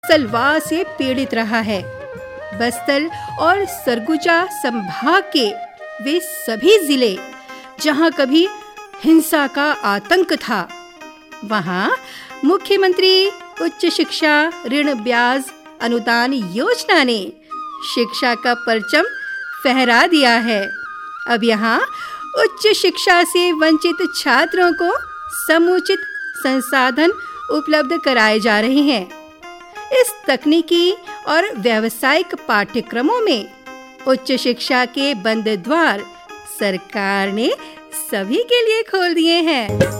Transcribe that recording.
सलवा से पीड़ित रहा है। बस्तर और सरगुजा संभाग के वे सभी जिले जहां कभी हिंसा का आतंक था, वहां मुख्यमंत्री उच्च शिक्षा ऋण ब्याज अनुदान योजना ने शिक्षा का परचम फहरा दिया है। अब यहाँ उच्च शिक्षा से वंचित छात्रों को समुचित संसाधन उपलब्ध कराए जा रहे हैं। इस तकनीकी और व्यावसायिक पाठ्यक्रमों में उच्च शिक्षा के बंद द्वार सरकार ने सभी के लिए खोल दिए हैं।